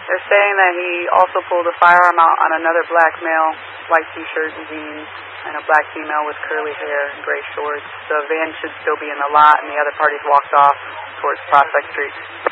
They're saying that he also pulled a firearm out on another black male, white T-shirt and jeans, and a black female with curly hair and gray shorts. The van should still be in the lot, and the other parties walked off towards Prospect Street.